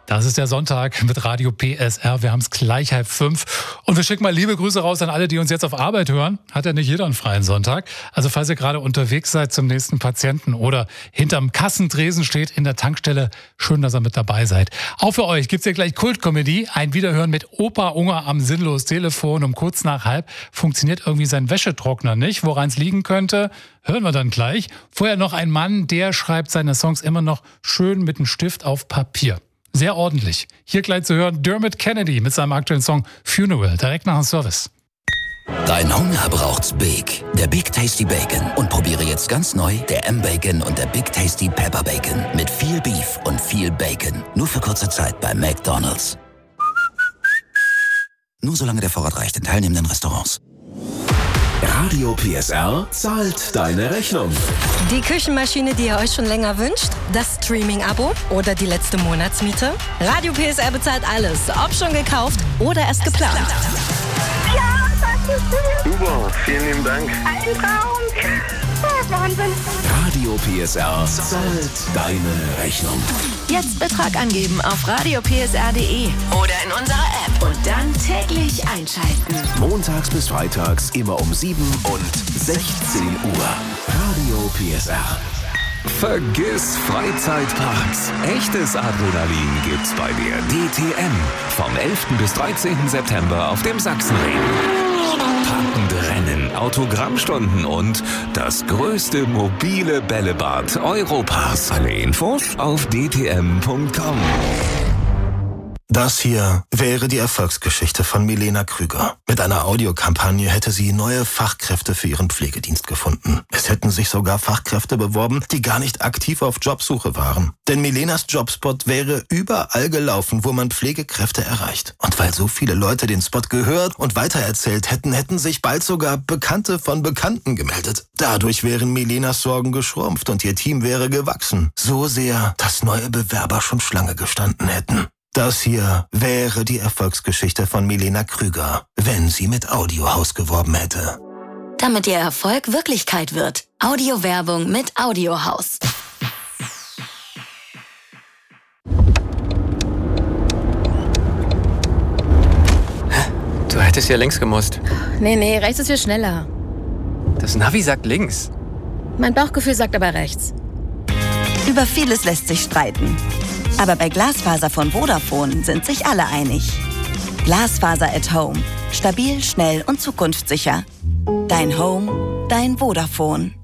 Das ist der Sonntag mit Radio PSR. Wir haben es gleich 4:30. Und wir schicken mal liebe Grüße raus an alle, die uns jetzt auf Arbeit hören. Hat ja nicht jeder einen freien Sonntag. Also falls ihr gerade unterwegs seid zum nächsten Patienten oder hinterm Kassentresen steht in der Tankstelle, schön, dass ihr mit dabei seid. Auch für euch gibt's hier gleich Kultkomödie. Ein Wiederhören mit Opa Unger am sinnlos Telefon um kurz nach 1:30. Funktioniert irgendwie sein Wäschetrockner nicht. Woran es liegen könnte, hören wir dann gleich. Vorher noch ein Mann, der schreibt seine Songs immer noch schön mit einem Stift auf Papier. Sehr ordentlich. Hier gleich zu hören Dermot Kennedy mit seinem aktuellen Song Funeral, direkt nach dem Service. Dein Hunger braucht's Big, der Big Tasty Bacon. Und probiere jetzt ganz neu der M-Bacon und der Big Tasty Pepper Bacon. Mit viel Beef und viel Bacon. Nur für kurze Zeit bei McDonald's. Nur solange der Vorrat reicht in teilnehmenden Restaurants. Radio PSR zahlt deine Rechnung. Die Küchenmaschine, die ihr euch schon länger wünscht? Das Streaming-Abo oder die letzte Monatsmiete? Radio PSR bezahlt alles, ob schon gekauft oder erst geplant. Ja, das ist schön. Super, vielen lieben Dank. Ein Traum. Wahnsinn. Radio PSR zahlt deine Rechnung. Jetzt Betrag angeben auf radiopsr.de oder in unserer App und dann täglich einschalten. Montags bis freitags immer um 7 und 16 Uhr. Radio PSR. Vergiss Freizeitparks. Echtes Adrenalin gibt's bei der DTM. Vom 11. bis 13. September auf dem Sachsenring. Packende Rennen, Autogrammstunden und das größte mobile Bällebad Europas. Alle Infos auf dtm.com. Das hier wäre die Erfolgsgeschichte von Milena Krüger. Mit einer Audiokampagne hätte sie neue Fachkräfte für ihren Pflegedienst gefunden. Es hätten sich sogar Fachkräfte beworben, die gar nicht aktiv auf Jobsuche waren. Denn Milenas Jobspot wäre überall gelaufen, wo man Pflegekräfte erreicht. Und weil so viele Leute den Spot gehört und weitererzählt hätten, hätten sich bald sogar Bekannte von Bekannten gemeldet. Dadurch wären Milenas Sorgen geschrumpft und ihr Team wäre gewachsen. So sehr, dass neue Bewerber schon Schlange gestanden hätten. Das hier wäre die Erfolgsgeschichte von Milena Krüger, wenn sie mit Audiohaus geworben hätte. Damit ihr Erfolg Wirklichkeit wird. Audiowerbung mit Audiohaus. Du hättest ja links gemusst. Nee, rechts ist viel schneller. Das Navi sagt links. Mein Bauchgefühl sagt aber rechts. Über vieles lässt sich streiten. Aber bei Glasfaser von Vodafone sind sich alle einig. Glasfaser at Home. Stabil, schnell und zukunftssicher. Dein Home, dein Vodafone.